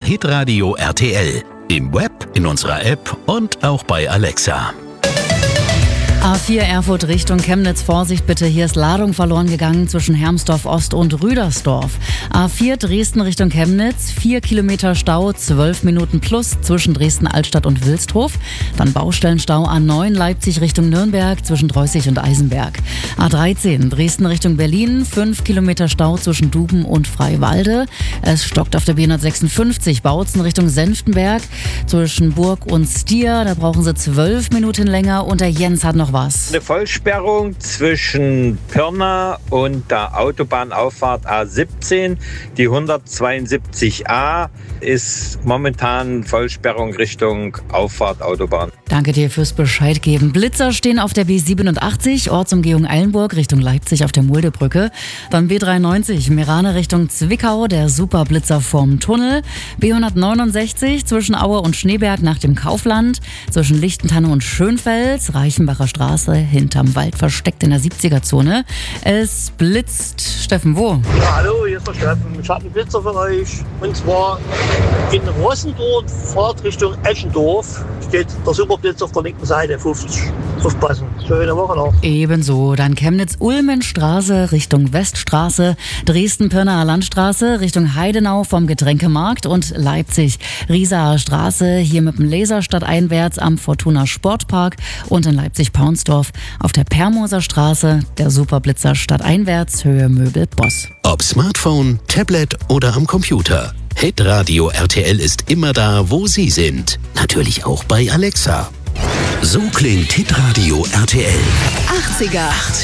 Hitradio RTL. Im Web, in unserer App und auch bei Alexa. A4 Erfurt Richtung Chemnitz, Vorsicht bitte, hier ist Ladung verloren gegangen zwischen Hermsdorf Ost und Rüdersdorf. A4 Dresden Richtung Chemnitz, 4 Kilometer Stau, 12 Minuten plus zwischen Dresden Altstadt und Wilsdruff. Dann Baustellenstau A9 Leipzig Richtung Nürnberg zwischen Dreußig und Eisenberg. A13 Dresden Richtung Berlin, 5 Kilometer Stau zwischen Duben und Freiwalde. Es stockt auf der B156 Bautzen Richtung Senftenberg zwischen Burg und Stier. Da brauchen Sie 12 Minuten länger und der Jens hat noch was. Eine Vollsperrung zwischen Pirna und der Autobahnauffahrt A17. Die 172a ist momentan Vollsperrung Richtung Auffahrt Autobahn. Danke dir fürs Bescheid geben. Blitzer stehen auf der B87, Ortsumgehung Eilenburg Richtung Leipzig auf der Muldebrücke. Dann B93, Meerane Richtung Zwickau, der Superblitzer vorm Tunnel. B169 zwischen Aue und Schneeberg nach dem Kaufland. Zwischen Lichtentanne und Schönfels, Reichenbacher Straße, hinterm Wald versteckt in der 70er-Zone. Es blitzt. Steffen, wo? Ja, hallo, hier ist der Steffen. Ich habe einen Blitzer für euch. Und zwar in Rossendorf, Fahrt Richtung Eschendorf, steht der Superblitz auf der linken Seite, 50. Aufpassen. Schöne Woche noch. Ebenso. Dann Chemnitz-Ulmenstraße Richtung Weststraße, Dresden-Pirnaer Landstraße Richtung Heidenau vom Getränkemarkt und Leipzig. Riesaer Straße hier mit dem Laserstadt einwärts am Fortuna Sportpark und in Leipzig-Paunsdorf auf der Permoser Straße der Superblitzer stadteinwärts Höhe Möbel Boss. Ob Smartphone, Tablet oder am Computer. Hitradio RTL ist immer da, wo Sie sind. Natürlich auch bei Alexa. So klingt Hitradio RTL. 80er.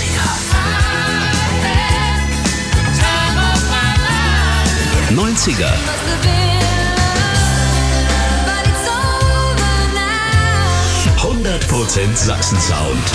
90er. 100% Sachsen-Sound.